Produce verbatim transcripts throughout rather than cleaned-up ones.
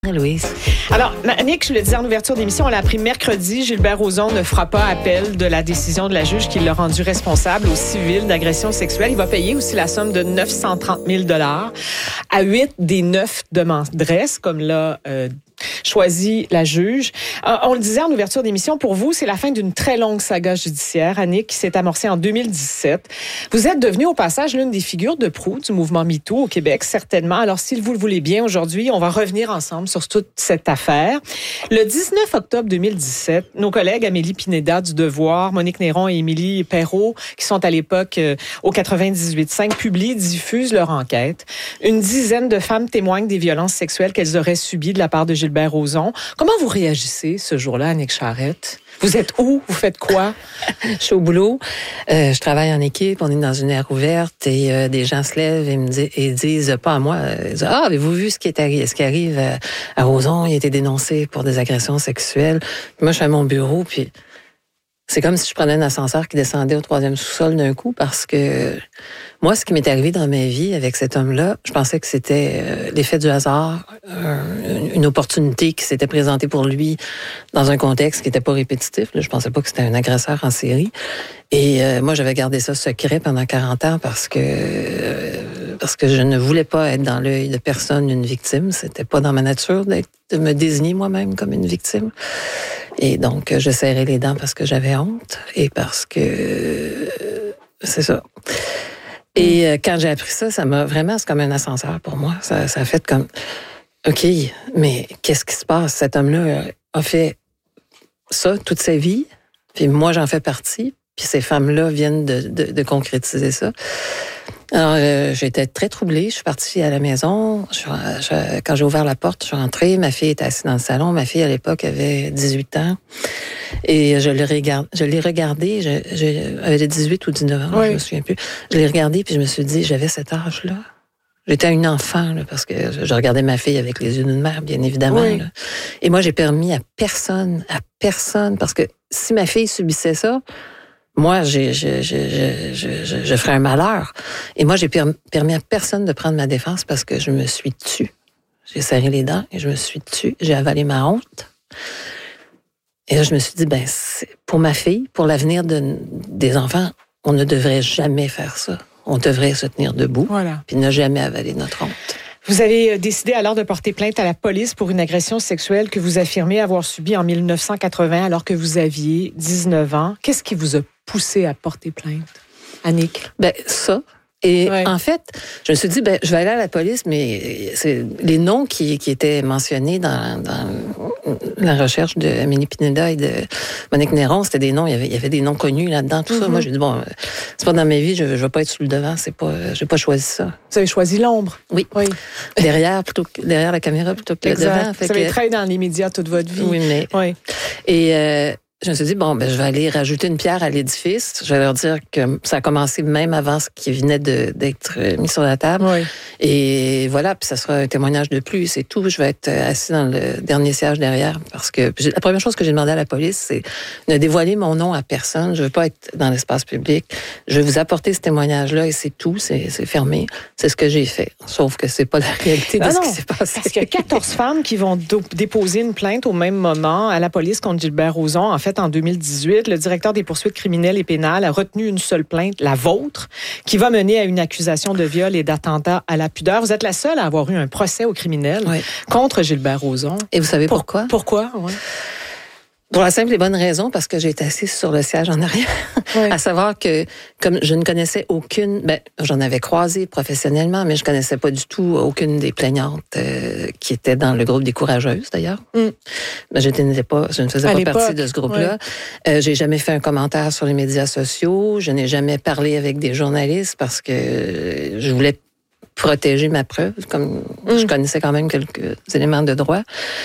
Louise. Alors, Annick, je le disais en ouverture d'émission, on l'a appris mercredi, Gilbert Rozon ne fera pas appel de la décision de la juge qui l'a rendu responsable au civil d'agression sexuelle. Il va payer aussi la somme de neuf cent trente mille dollars à huit des neuf demanderesses, comme l'a euh, choisi la juge. Euh, on le disait en ouverture d'émission, pour vous, c'est la fin d'une très longue saga judiciaire, Annick, qui s'est amorcée en deux mille dix-sept. Vous êtes devenue au passage l'une des figures de proue du mouvement MeToo au Québec, certainement. Alors, si vous le voulez bien, aujourd'hui, on va revenir ensemble sur toute cette affaire. Le dix-neuf octobre deux mille dix-sept, nos collègues Amélie Pineda du Devoir, Monique Néron et Émilie Perrault, qui sont à l'époque euh, au quatre-vingt-dix-huit cinq, publient, diffusent leur enquête. Une dizaine de femmes témoignent des violences sexuelles qu'elles auraient subies de la part de Gilbert Rozon. Comment vous réagissez ce jour-là, Annick Charrette? Vous êtes où? Vous faites quoi? Je suis au boulot. Euh, je travaille en équipe. On est dans une aire ouverte et euh, des gens se lèvent et me disent, et disent pas à moi, ils disent, ah, avez-vous vu ce qui est arrivé? Ce qui arrive à, à Rozon? Il a été dénoncé pour des agressions sexuelles. Puis moi, je suis à mon bureau, puis c'est comme si je prenais un ascenseur qui descendait au troisième sous-sol d'un coup, parce que moi, ce qui m'est arrivé dans ma vie avec cet homme-là, je pensais que c'était euh, l'effet du hasard, euh, une opportunité qui s'était présentée pour lui dans un contexte qui n'était pas répétitif. Là, je pensais pas que c'était un agresseur en série. Et euh, moi, j'avais gardé ça secret pendant quarante ans parce que euh, parce que je ne voulais pas être dans l'œil de personne une victime. C'était pas dans ma nature d'être, de me désigner moi-même comme une victime. Et donc, je serrais les dents parce que j'avais honte et parce que euh, c'est ça. Et euh, quand j'ai appris ça, ça m'a vraiment, c'est comme un ascenseur pour moi. Ça, ça a fait comme, OK, mais qu'est-ce qui se passe? Cet homme-là a fait ça toute sa vie, puis moi, j'en fais partie, puis ces femmes-là viennent de, de, de concrétiser ça. Alors, euh, j'étais très troublée. Je suis partie à la maison. Je, je, quand j'ai ouvert la porte, je suis rentrée. Ma fille était assise dans le salon. Ma fille, à l'époque, avait dix-huit ans. Et je l'ai regardé. Je l'ai regardée. Je, je, elle avait dix-huit ou dix-neuf ans, oui. Je me souviens plus. Je l'ai regardée, puis je me suis dit, j'avais cet âge-là. J'étais une enfant, là, parce que je regardais ma fille avec les yeux d'une mère, bien évidemment. Oui. Là. Et moi, j'ai permis à personne, à personne, parce que si ma fille subissait ça, moi, j'ai, je, je, je, je, je, je ferais un malheur. Et moi, j'ai per- permis à personne de prendre ma défense parce que je me suis tue. J'ai serré les dents et je me suis tue. J'ai avalé ma honte. Et là, je me suis dit, ben, c'est pour ma fille, pour l'avenir de, des enfants, on ne devrait jamais faire ça. On devrait se tenir debout, voilà. Puis ne jamais avaler notre honte. Vous avez décidé alors de porter plainte à la police pour une agression sexuelle que vous affirmez avoir subie en dix-neuf cent quatre-vingts alors que vous aviez dix-neuf ans. Qu'est-ce qui vous a poussé à porter plainte, Annick? Ben, ça. Et ouais. En fait, je me suis dit, ben, je vais aller à la police, mais c'est les noms qui, qui étaient mentionnés dans, dans la recherche de Amélie Pineda et de Monique Néron, c'était des noms, il y avait, il y avait des noms connus là-dedans, tout mm-hmm. ça. Moi, j'ai dit, bon, c'est pas dans ma vie, je, je vais pas être sous le devant, c'est pas, j'ai pas choisi ça. Vous avez choisi l'ombre? Oui. oui. Derrière, plutôt que, derrière la caméra plutôt que exact. devant. Fait vous avez que... travaillé dans les médias toute votre vie. Oui, mais. Oui. Et, euh, je me suis dit, bon, ben, je vais aller rajouter une pierre à l'édifice. Je vais leur dire que ça a commencé même avant ce qui venait de, d'être mis sur la table. Oui. Et voilà, puis ça sera un témoignage de plus, c'est tout. Je vais être assis dans le dernier siège derrière parce que la première chose que j'ai demandé à la police, c'est ne dévoiler mon nom à personne. Je veux pas être dans l'espace public. Je vais vous apporter ce témoignage-là et c'est tout, c'est, c'est fermé. C'est ce que j'ai fait. Sauf que c'est pas la réalité de ah ce non, qui s'est passé. Parce qu'il y a quatorze femmes qui vont do- déposer une plainte au même moment à la police contre Gilbert Rozon. En fait, en deux mille dix-huit, le directeur des poursuites criminelles et pénales a retenu une seule plainte, la vôtre, qui va mener à une accusation de viol et d'attentat à la pudeur. Vous êtes la seule à avoir eu un procès au criminel oui. contre Gilbert Rozon. Et vous savez Pour, pourquoi? Pourquoi? Oui. Pour la simple et bonne raison, parce que j'ai été assise sur le siège en arrière. Oui. À savoir que, comme je ne connaissais aucune, ben, j'en avais croisé professionnellement, mais je connaissais pas du tout aucune des plaignantes euh, qui étaient dans le groupe des courageuses, d'ailleurs. Mm. Ben, je, n'étais pas, je ne faisais à pas l'époque. partie de ce groupe-là. Oui. Euh, j'ai jamais fait un commentaire sur les médias sociaux. Je n'ai jamais parlé avec des journalistes parce que je voulais protéger ma preuve, comme mm. je connaissais quand même quelques éléments de droit.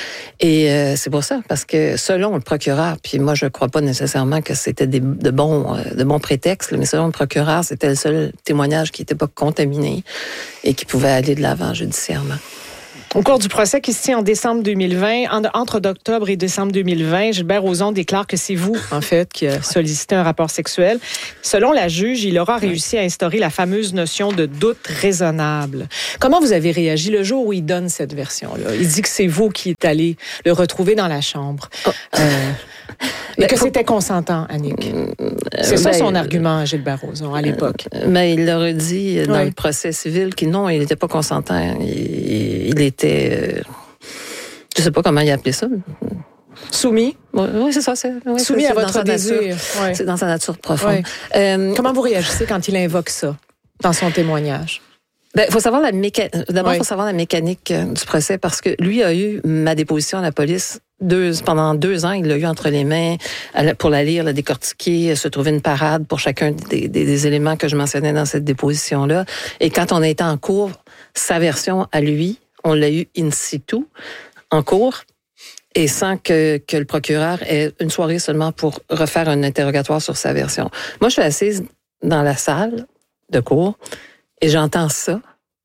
Et euh, c'est pour ça, parce que selon le procureur, puis moi je ne crois pas nécessairement que c'était des, de, bons, euh, de bons prétextes, mais selon le procureur, c'était le seul témoignage qui n'était pas contaminé et qui pouvait aller de l'avant judiciairement. Au cours du procès qui se tient en décembre deux mille vingt, entre octobre et décembre deux mille vingt, Gilbert Rozon déclare que c'est vous, en fait, qui a sollicité un rapport sexuel. Selon la juge, il aura réussi à instaurer la fameuse notion de doute raisonnable. Comment vous avez réagi le jour où il donne cette version-là? Il dit que c'est vous qui êtes allé le retrouver dans la chambre. Oh. Euh, et ben, que faut... c'était consentant, Annick. C'est ça ben, son argument, Gilbert Rozon, à l'époque. Mais il l'aurait dit dans oui. le procès civil qu'il non, il n'était pas consentant. Il, il était... Euh, je ne sais pas comment il appelait ça. Soumis? Oui, oui c'est ça. C'est, oui, Soumis c'est, à votre désir. Oui. C'est dans sa nature profonde. Oui. Euh, comment vous réagissez quand il invoque ça dans son témoignage? Ben, faut savoir la méca... D'abord, il oui. faut savoir la mécanique du procès parce que lui a eu ma déposition à la police deux, pendant deux ans. Il l'a eu entre les mains pour la lire, la décortiquer, se trouver une parade pour chacun des, des, des éléments que je mentionnais dans cette déposition-là. Et quand on a été en cours, sa version à lui, on l'a eu in situ, en cours, et sans que, que le procureur ait une soirée seulement pour refaire un interrogatoire sur sa version. Moi, je suis assise dans la salle de cours, et j'entends ça,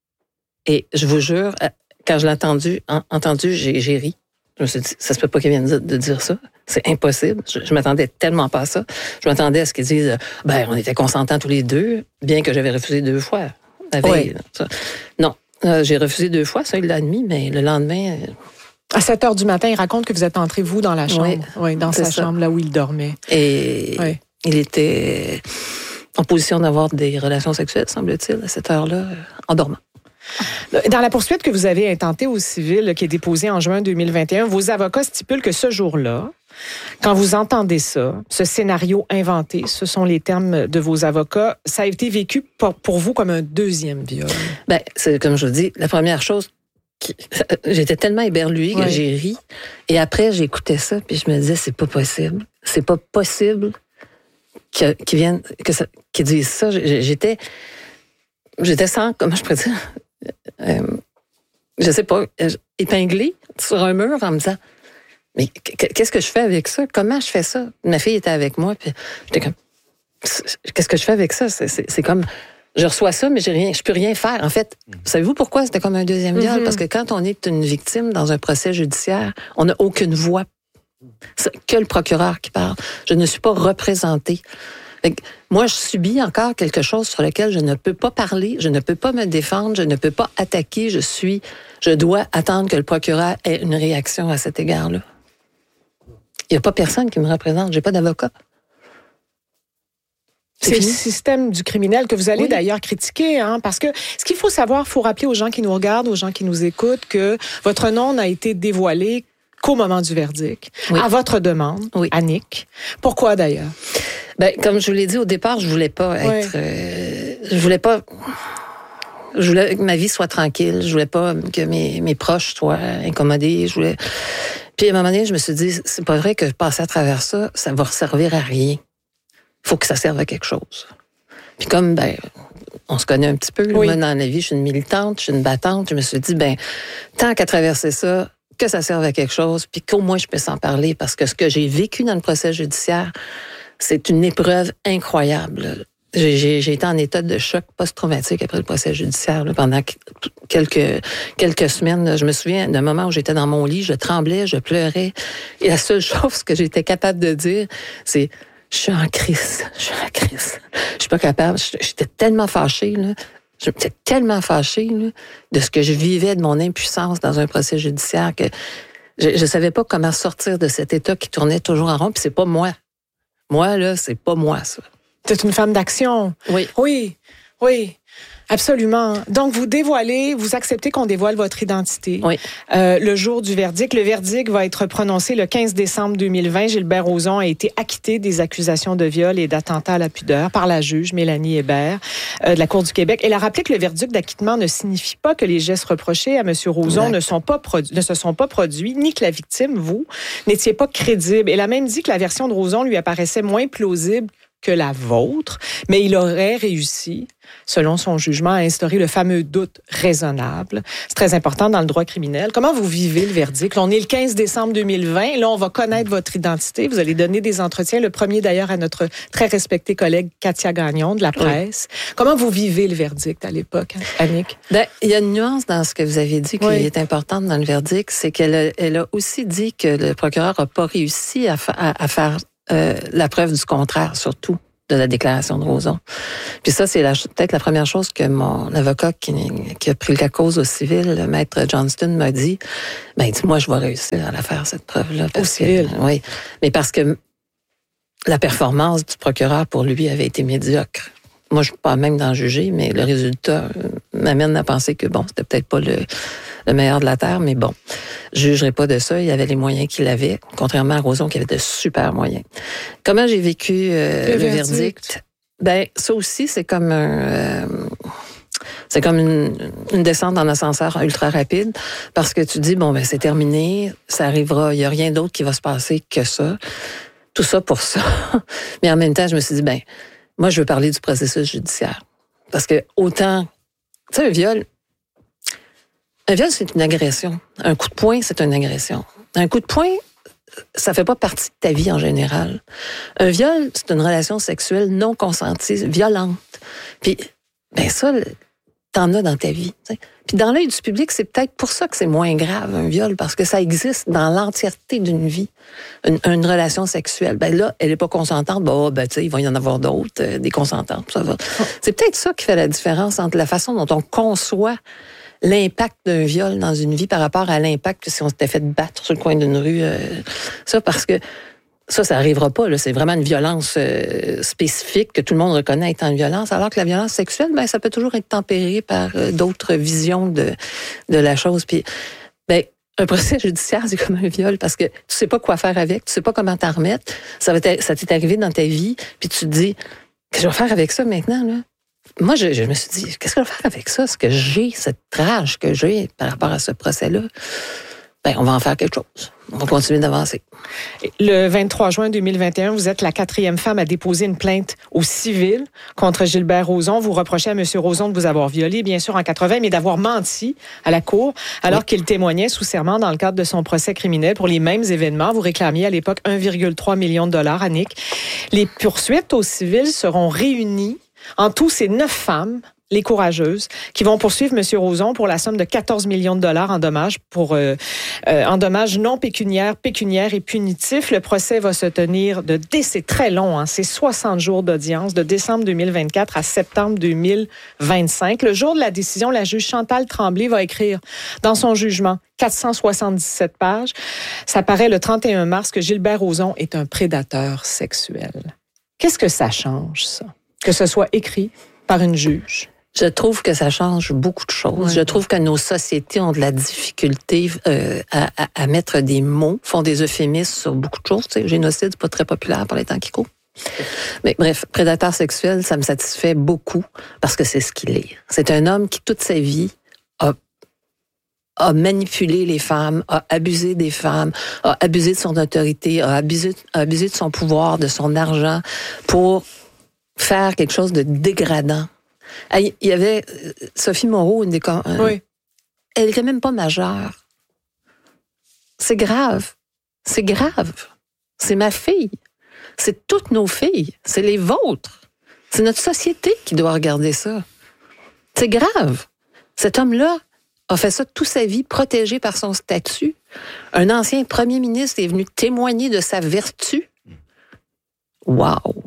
et je vous jure, quand je l'ai entendu, en, entendu j'ai, j'ai ri. Je me suis dit, ça se peut pas qu'il vienne de, de dire ça. C'est impossible. Je, je m'attendais tellement pas à ça. Je m'attendais à ce qu'ils disent, ben, on était consentants tous les deux, bien que j'avais refusé deux fois. La veille, oui. ça. Non, euh, j'ai refusé deux fois, ça, il l'a admis, mais le lendemain... Euh... À sept heures du matin, il raconte que vous êtes entré, vous, dans la chambre. Oui, oui dans sa ça. chambre, là où il dormait. Et oui. il était... en position d'avoir des relations sexuelles, semble-t-il, à cette heure-là, en dormant. Dans la poursuite que vous avez intentée au civil, qui est déposée en juin deux mille vingt et un, vos avocats stipulent que ce jour-là, quand vous entendez ça, ce scénario inventé, ce sont les termes de vos avocats, ça a été vécu pour, pour vous comme un deuxième viol. Ben, c'est comme je vous dis, la première chose, qui, j'étais tellement éberluée que oui. j'ai ri. Et après, j'écoutais ça, puis je me disais, c'est pas possible. C'est pas possible qu'ils qui viennent, que ça, qu'ils disent ça. J'étais, j'étais sans, comment je pourrais dire, euh, je sais pas, épinglée sur un mur en me disant, mais qu'est-ce que je fais avec ça? Comment je fais ça? Ma fille était avec moi, puis j'étais comme, qu'est-ce que je fais avec ça? C'est, c'est, c'est comme, je reçois ça, mais j'ai rien, je peux rien faire. En fait, savez-vous pourquoi c'était comme un deuxième viol? Mm-hmm. Parce que quand on est une victime dans un procès judiciaire, on n'a aucune voix. C'est que le procureur qui parle. Je ne suis pas représentée. Moi, je subis encore quelque chose sur lequel je ne peux pas parler, je ne peux pas me défendre, je ne peux pas attaquer. Je suis, je dois attendre que le procureur ait une réaction à cet égard-là. Il n'y a pas personne qui me représente. J'ai pas d'avocat. C'est, c'est le système du criminel que vous allez oui. d'ailleurs critiquer, hein, parce que ce qu'il faut savoir, il faut rappeler aux gens qui nous regardent, aux gens qui nous écoutent, que votre nom n'a été dévoilé qu'au moment du verdict, oui. à votre demande, oui. Annick. Pourquoi d'ailleurs? Ben, comme je vous l'ai dit au départ, je voulais pas être, oui. euh, je voulais pas, je voulais que ma vie soit tranquille, je voulais pas que mes, mes proches soient incommodés, je voulais. Puis à un moment donné, je me suis dit, c'est pas vrai que passer à travers ça, ça va servir à rien. Il faut que ça serve à quelque chose. Puis comme, ben, on se connaît un petit peu, oui. moi, dans la vie, je suis une militante, je suis une battante, je me suis dit, ben, tant qu'à traverser ça, que ça serve à quelque chose, puis qu'au moins je puisse en parler, parce que ce que j'ai vécu dans le procès judiciaire, c'est une épreuve incroyable. J'ai, j'ai, j'ai été en état de choc post-traumatique après le procès judiciaire là, pendant quelques, quelques semaines. Là. Je me souviens d'un moment où j'étais dans mon lit, je tremblais, je pleurais, et la seule chose que j'étais capable de dire, c'est « je suis en crise, je suis en crise, je suis pas capable ». J'étais tellement fâchée, là. J'étais tellement fâchée là, de ce que je vivais, de mon impuissance dans un procès judiciaire, que je ne savais pas comment sortir de cet état qui tournait toujours en rond. Puis c'est pas moi. Moi, là, c'est pas moi, ça. C'est une femme d'action. Oui. Oui, oui. Absolument. Donc, vous dévoilez, vous acceptez qu'on dévoile votre identité. Oui. Euh, le jour du verdict. Le verdict va être prononcé le quinze décembre deux mille vingt. Gilbert Rozon a été acquitté des accusations de viol et d'attentat à la pudeur par la juge Mélanie Hébert euh, de la Cour du Québec. Elle a rappelé que le verdict d'acquittement ne signifie pas que les gestes reprochés à M. Rozon ne, sont pas produ- ne se sont pas produits, ni que la victime, vous, n'étiez pas crédible. Elle a même dit que la version de Rozon lui apparaissait moins plausible que la vôtre, mais il aurait réussi, selon son jugement, à instaurer le fameux doute raisonnable. C'est très important dans le droit criminel. Comment vous vivez le verdict? Là, on est le quinze décembre deux mille vingt. Là, on va connaître votre identité. Vous allez donner des entretiens. Le premier, d'ailleurs, à notre très respectée collègue Katia Gagnon de la presse. Oui. Comment vous vivez le verdict à l'époque, Annick? Ben, il y a une nuance dans ce que vous avez dit qui oui. est importante dans le verdict. C'est qu'elle a, elle a aussi dit que le procureur n'a pas réussi à, fa- à, à faire euh, la preuve du contraire, surtout de la déclaration de Roson. Puis ça, c'est la, peut-être la première chose que mon avocat qui, qui a pris la cause au civil, le maître Johnston, m'a dit. Ben, il dit, moi, je vais réussir à la faire, cette preuve-là. Au civil? Que, oui. Mais parce que la performance du procureur, pour lui, avait été médiocre. Moi, je ne suis pas même d'en juger, mais le résultat m'amène à penser que, bon, c'était peut-être pas le, le meilleur de la Terre, mais bon, je ne jugerai pas de ça. Il avait les moyens qu'il avait, contrairement à Roson, qui avait de super moyens. Comment j'ai vécu euh, le, le verdict? verdict? Ben, ça aussi, c'est comme un... Euh, c'est comme une, une descente en ascenseur ultra rapide, parce que tu dis, bon, ben c'est terminé, ça arrivera, il n'y a rien d'autre qui va se passer que ça. Tout ça pour ça. Mais en même temps, je me suis dit, ben moi, je veux parler du processus judiciaire. Parce que autant... Tu sais, un viol... Un viol, c'est une agression. Un coup de poing, c'est une agression. Un coup de poing, ça fait pas partie de ta vie en général. Un viol, c'est une relation sexuelle non consentie, violente. Puis, ben ça, t'en as dans ta vie. T'sais. Puis dans l'œil du public, c'est peut-être pour ça que c'est moins grave, un viol, parce que ça existe dans l'entièreté d'une vie. Une, une relation sexuelle. Ben là, elle est pas consentante, ben, oh, ben tu sais, il va y en avoir d'autres, euh, des consentantes, ça va. C'est peut-être ça qui fait la différence entre la façon dont on conçoit l'impact d'un viol dans une vie par rapport à l'impact que si on s'était fait battre sur le coin d'une rue. Euh, ça, parce que ça, ça arrivera pas. Là. C'est vraiment une violence euh, spécifique que tout le monde reconnaît étant une violence, alors que la violence sexuelle, ben, ça peut toujours être tempéré par euh, d'autres visions de, de la chose. Puis, ben, un procès judiciaire, c'est comme un viol parce que tu sais pas quoi faire avec, tu sais pas comment t'en remettre. Ça, va ça t'est arrivé dans ta vie, puis tu te dis, qu'est-ce que je vais faire avec ça maintenant, là? Moi, je, je me suis dit, qu'est-ce que je vais faire avec ça? Ce que j'ai, cette rage que j'ai par rapport à ce procès-là, ben, on va en faire quelque chose. On va continuer d'avancer. Le vingt-trois juin deux mille vingt et un, vous êtes la quatrième femme à déposer une plainte au civil contre Gilbert Rozon. Vous reprochez à M. Rozon de vous avoir violé, bien sûr, en quatre-vingt, mais d'avoir menti à la cour alors oui. qu'il témoignait sous serment dans le cadre de son procès criminel pour les mêmes événements. Vous réclamiez à l'époque un virgule trois million de dollars, Annick. Les poursuites au civil seront réunies. En tout, c'est neuf femmes, les courageuses, qui vont poursuivre M. Rozon pour la somme de quatorze millions de dollars en dommages, pour, euh, euh, en dommages non pécuniaires, pécuniaires et punitifs. Le procès va se tenir de... C'est très long, hein, c'est soixante jours d'audience, de décembre deux mille vingt-quatre à septembre deux mille vingt-cinq. Le jour de la décision, la juge Chantal Tremblay va écrire dans son jugement quatre cent soixante-dix-sept pages. Ça paraît le trente et un mars que Gilbert Rozon est un prédateur sexuel. Qu'est-ce que ça change, ça? Que ce soit écrit par une juge? Je trouve que ça change beaucoup de choses. Ouais. Je trouve que nos sociétés ont de la difficulté euh, à, à, à mettre des mots, font des euphémismes sur beaucoup de choses. Tu sais, génocide, c'est pas très populaire pour les temps qui courent. Mais bref, prédateur sexuel, ça me satisfait beaucoup parce que c'est ce qu'il est. C'est un homme qui, toute sa vie, a a manipulé les femmes, a abusé des femmes, a abusé de son autorité, a abusé, a abusé de son pouvoir, de son argent pour faire quelque chose de dégradant. Il y avait Sophie Moreau, une des... Oui. Elle n'était même pas majeure. C'est grave. C'est grave. C'est ma fille. C'est toutes nos filles. C'est les vôtres. C'est notre société qui doit regarder ça. C'est grave. Cet homme-là a fait ça toute sa vie, protégé par son statut. Un ancien premier ministre est venu témoigner de sa vertu. Wow!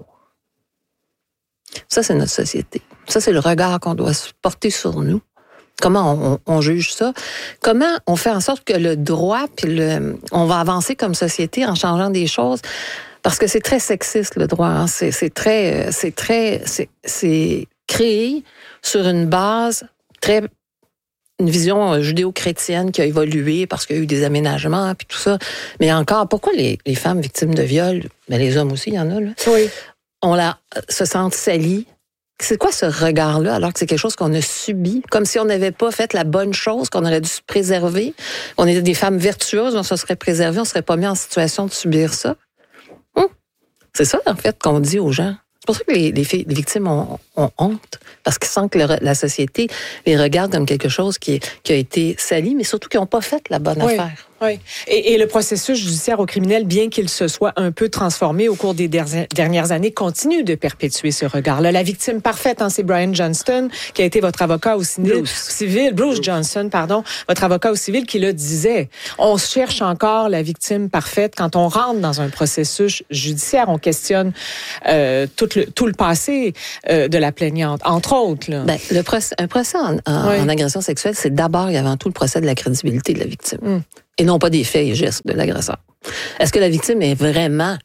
Ça, c'est notre société. Ça, c'est le regard qu'on doit porter sur nous. Comment on, on juge ça? Comment on fait en sorte que le droit, puis le, on va avancer comme société en changeant des choses? Parce que c'est très sexiste, le droit. Hein? C'est, c'est très, c'est très, c'est, c'est créé sur une base très, une vision judéo-chrétienne qui a évolué parce qu'il y a eu des aménagements puis tout ça. Mais encore, pourquoi les, les femmes victimes de viol, mais les hommes aussi, il y en a, là. Oui. On la, se sentent salies. C'est quoi ce regard-là, alors que c'est quelque chose qu'on a subi, comme si on n'avait pas fait la bonne chose, qu'on aurait dû se préserver, on était des femmes vertueuses, on se serait préservé, on ne serait pas mis en situation de subir ça? Hum. C'est ça, en fait, qu'on dit aux gens. C'est pour ça que les, les, filles, les victimes ont, ont honte, parce qu'ils sentent que le, la société les regarde comme quelque chose qui, qui a été sali, mais surtout qu'ils n'ont pas fait la bonne oui, affaire. Oui. Et, et le processus judiciaire au criminel, bien qu'il se soit un peu transformé au cours des der- dernières années, continue de perpétuer ce regard-là. La victime parfaite, hein, c'est Brian Johnston, qui a été votre avocat au civil, Bruce. civil Bruce, Bruce Johnson, pardon, votre avocat au civil, qui le disait. On cherche encore la victime parfaite quand on rentre dans un processus judiciaire. On questionne euh, tout, le, tout le passé euh, de la plaignante, entre autres. Là. Ben, le procès, un procès en, en, oui. en agression sexuelle, c'est d'abord et avant tout le procès de la crédibilité de la victime. Mm. Et non pas des faits et gestes de l'agresseur. Est-ce que la victime est vraiment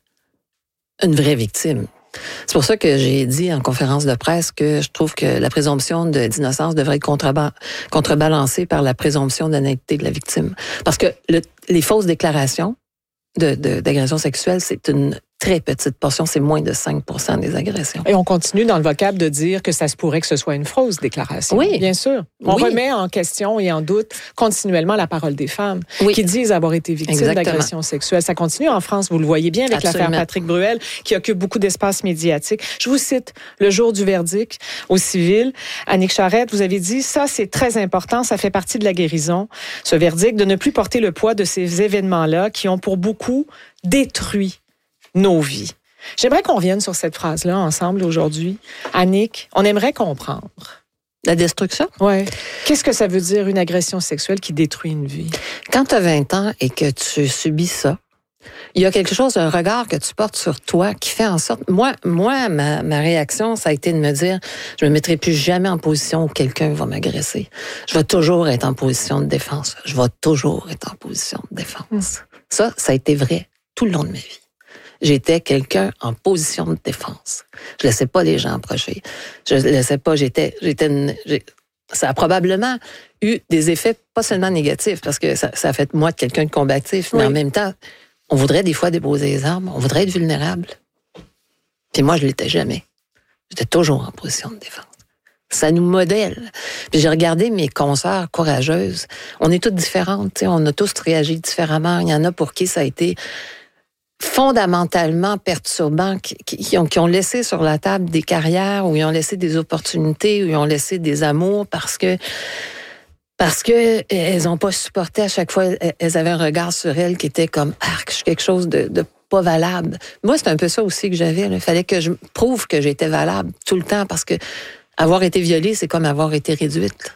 une vraie victime? C'est pour ça que j'ai dit en conférence de presse que je trouve que la présomption de, d'innocence devrait être contreban- contrebalancée par la présomption d'honnêteté de la victime. Parce que le, les fausses déclarations de, de, d'agression sexuelle, c'est une très petite portion, c'est moins de cinq pour cent des agressions. Et on continue dans le vocable de dire que ça se pourrait que ce soit une fausse déclaration. Oui. Bien sûr. On oui. remet en question et en doute continuellement la parole des femmes oui. qui disent avoir été victimes Exactement. d'agressions sexuelles. Ça continue en France, vous le voyez bien avec Absolument. l'affaire Patrick Bruel, qui occupe beaucoup d'espace médiatique. Je vous cite le jour du verdict au civil. Annick Charrette, vous avez dit, ça c'est très important, ça fait partie de la guérison, ce verdict, de ne plus porter le poids de ces événements-là qui ont pour beaucoup détruit nos vies. J'aimerais qu'on revienne sur cette phrase-là ensemble aujourd'hui. Annick, on aimerait comprendre. La destruction? Oui. Qu'est-ce que ça veut dire une agression sexuelle qui détruit une vie? Quand tu as vingt ans et que tu subis ça, il y a quelque chose, un regard que tu portes sur toi qui fait en sorte... Moi, moi ma, ma réaction, ça a été de me dire, je me mettrai plus jamais en position où quelqu'un va m'agresser. Je vais toujours être en position de défense. Je vais toujours être en position de défense. Mmh. Ça, ça a été vrai tout le long de ma vie. J'étais quelqu'un en position de défense. Je laissais pas les gens approcher. Je laissais pas, j'étais, j'étais une, j'ai, ça a probablement eu des effets pas seulement négatifs, parce que ça, ça a fait de moi de quelqu'un de combatif, mais oui. en même temps, on voudrait des fois déposer les armes, on voudrait être vulnérable. Puis moi, je l'étais jamais. J'étais toujours en position de défense. Ça nous modèle. Puis j'ai regardé mes consoeurs courageuses. On est toutes différentes, tu sais, on a tous réagi différemment. Il y en a pour qui ça a été fondamentalement perturbants, qui, qui, ont, qui ont laissé sur la table des carrières, ou ils ont laissé des opportunités, ou ils ont laissé des amours parce que parce que elles n'ont pas supporté à chaque fois, elles avaient un regard sur elles qui était comme arc, je suis quelque chose de, de pas valable. Moi, c'est un peu ça aussi que j'avais. Il fallait que je prouve que j'étais valable tout le temps, parce que avoir été violée, c'est comme avoir été réduite.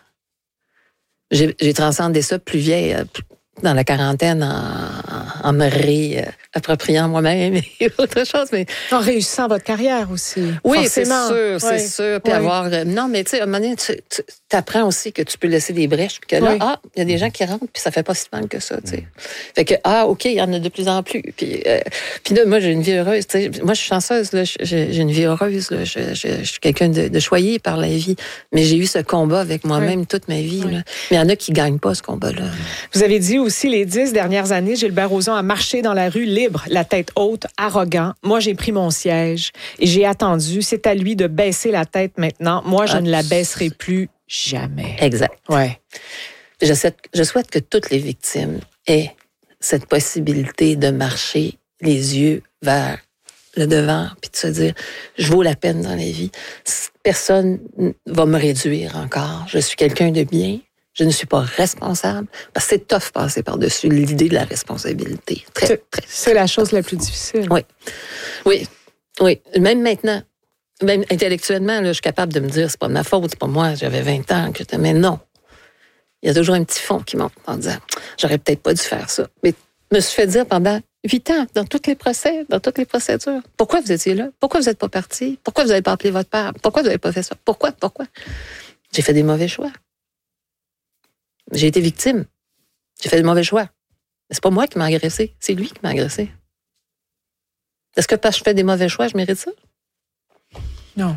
J'ai, j'ai transcendé ça plus vieille, dans la quarantaine, en, en me réappropriant moi-même et autre chose. Mais en réussissant votre carrière aussi. Oui, forcément. c'est sûr, oui. c'est sûr. Puis oui. avoir... Non, mais tu sais, à un moment donné, tu, tu apprends aussi que tu peux laisser des brèches. Puis que là, oui. ah, il y a des gens qui rentrent, puis ça fait pas si mal que ça, tu sais. Mm. Fait que, ah, OK, il y en a de plus en plus. Puis, euh, puis là, moi, j'ai une vie heureuse. Tu sais. Moi, je suis chanceuse, là. J'ai, j'ai une vie heureuse, là. Je, je, je suis quelqu'un de, de choyé par la vie. Mais j'ai eu ce combat avec moi-même oui. toute ma vie, oui. là. Mais il y en a qui gagnent pas ce combat-là. Vous avez dit aussi, les dix dernières années, Gilbert Rozon a marché dans la rue libre, la tête haute, arrogant. Moi, j'ai pris mon siège et j'ai attendu. C'est à lui de baisser la tête maintenant. Moi, je ah, ne la baisserai plus jamais. Exact. Ouais. Je souhaite, je souhaite que toutes les victimes aient cette possibilité de marcher les yeux vers le devant, puis de se dire, je vaux la peine dans la vie. Personne va me réduire encore. Je suis quelqu'un de bien. Je ne suis pas responsable, parce que c'est tough passer par-dessus l'idée de la responsabilité. Très, c'est, très, c'est très la chose tough. La plus difficile. Oui, oui, oui. Même maintenant, même intellectuellement, là, je suis capable de me dire, c'est pas de ma faute, c'est pas moi, j'avais vingt ans, que mais non. Il y a toujours un petit fond qui monte en disant, j'aurais peut-être pas dû faire ça. Mais je me suis fait dire pendant huit ans, dans tous les procès, dans toutes les procédures, pourquoi vous étiez là? Pourquoi vous n'êtes pas parti? Pourquoi vous n'avez pas appelé votre père? Pourquoi vous n'avez pas fait ça? Pourquoi? Pourquoi? J'ai fait des mauvais choix. J'ai été victime. J'ai fait de mauvais choix. Mais c'est pas moi qui m'a agressé, c'est lui qui m'a agressé. Est-ce que parce que je fais des mauvais choix, je mérite ça? Non.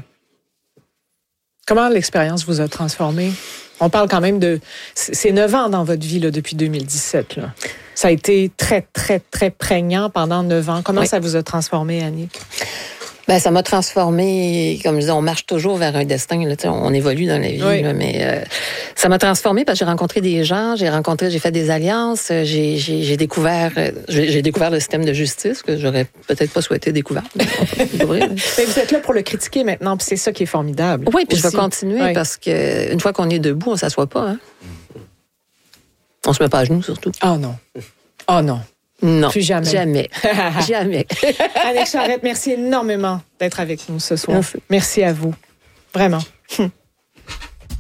Comment l'expérience vous a transformé? On parle quand même de... C'est neuf ans dans votre vie là, depuis deux mille dix-sept. Là. Ça a été très, très, très prégnant pendant neuf ans. Comment oui. ça vous a transformé, Annick? Ben, ça m'a transformé, comme je disais, on marche toujours vers un destin, là, on évolue dans la vie, oui. là, mais euh, ça Ça m'a transformée parce que j'ai rencontré des gens, j'ai rencontré, j'ai fait des alliances, j'ai, j'ai, j'ai découvert, j'ai, j'ai découvert le système de justice que j'aurais peut-être pas souhaité découvrir. Mais vous êtes là pour le critiquer maintenant, puis c'est ça qui est formidable. Oui, puis aussi. je vais continuer oui. parce que une fois qu'on est debout, on s'assoit pas. Hein? On se met pas à genoux surtout. Oh non. Oh non. Non. Plus jamais. Jamais. Jamais. Annick Charrette, merci énormément d'être avec nous ce soir. Merci, merci à vous. Vraiment.